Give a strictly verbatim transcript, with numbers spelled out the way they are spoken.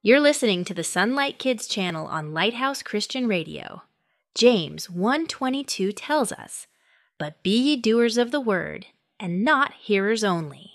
You're listening to the Sunlight Kids channel on Lighthouse Christian Radio. James one twenty-two tells us, "But be ye doers of the word, and not hearers only."